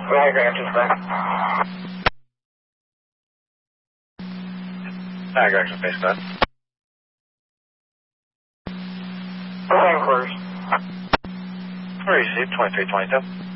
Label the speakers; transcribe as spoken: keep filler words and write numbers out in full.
Speaker 1: Flag action space.
Speaker 2: Flag action space, go ahead.
Speaker 1: Flying quarters.
Speaker 2: Received, twenty-three twenty-two.